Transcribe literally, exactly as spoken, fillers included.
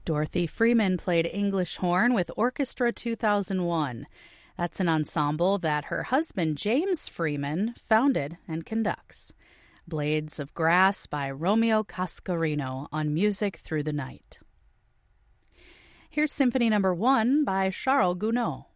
Dorothy Freeman played English horn with Orchestra two thousand one. That's an ensemble that her husband James Freeman founded and conducts. Blades of Grass by Romeo Cascarino on Music Through the Night. Here's Symphony Number One by Charles Gounod.